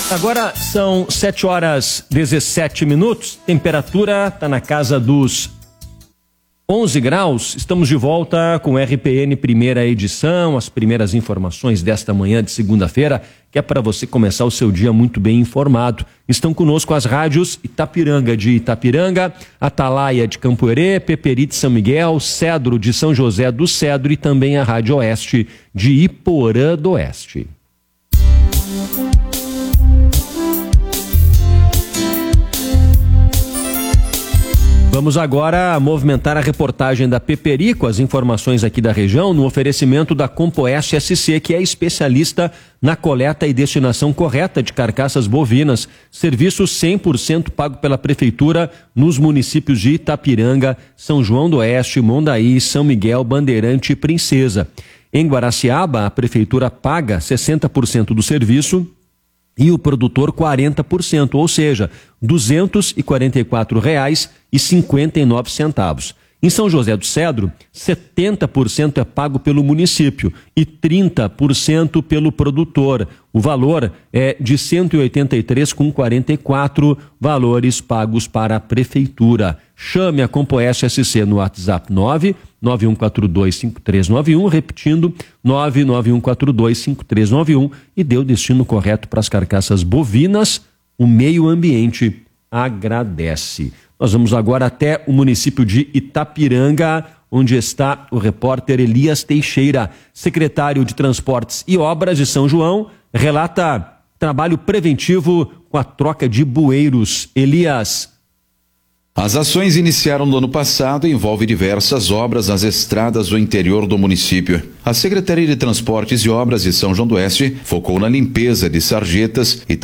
Agora são 7h17, temperatura está na casa dos 11 graus. Estamos de volta com o RPN primeira edição, as primeiras informações desta manhã de segunda-feira, que é para você começar o seu dia muito bem informado. Estão conosco as rádios Itapiranga de Itapiranga, Atalaia de Campo Herê, Peperi de São Miguel, Cedro de São José do Cedro e também a Rádio Oeste de Iporã do Oeste. Vamos agora movimentar a reportagem da Peperi com as informações aqui da região no oferecimento da Compoeste SC, que é especialista na coleta e destinação correta de carcaças bovinas, serviço 100% pago pela Prefeitura nos municípios de Itapiranga, São João do Oeste, Mondaí, São Miguel, Bandeirante e Princesa. Em Guaraciaba, a Prefeitura paga 60% do serviço e o produtor 40%, ou seja, R$ 244,59. Em São José do Cedro, 70% é pago pelo município e 30% pelo produtor. O valor é de R$ 183,44 valores pagos para a Prefeitura. Chame a Compoeste SC no WhatsApp 991425391, repetindo 991425391 e dê o destino correto para as carcaças bovinas. O meio ambiente agradece. Nós vamos agora até o município de Itapiranga, onde está o repórter Elias Teixeira, secretário de Transportes e Obras de São João, relata trabalho preventivo com a troca de bueiros. Elias. As ações iniciaram no ano passado e envolvem diversas obras nas estradas do interior do município. A Secretaria de Transportes e Obras de São João do Oeste focou na limpeza de sarjetas e